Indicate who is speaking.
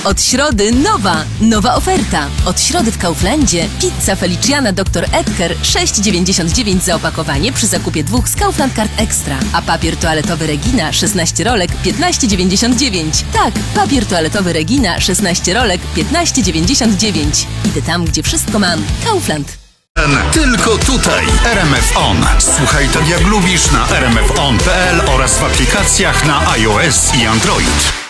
Speaker 1: Od środy nowa oferta. Od środy w Kauflandzie pizza Feliciana Dr. Edgar 6,99 za opakowanie przy zakupie 2 z Kaufland Card Extra. A papier toaletowy Regina 16 rolek 15,99. Tak, papier toaletowy Regina 16 rolek 15,99. Idę tam, gdzie wszystko mam. Kaufland.
Speaker 2: Tylko tutaj RMF On. Słuchaj tak jak lubisz na rmfon.pl oraz w aplikacjach na iOS i Android.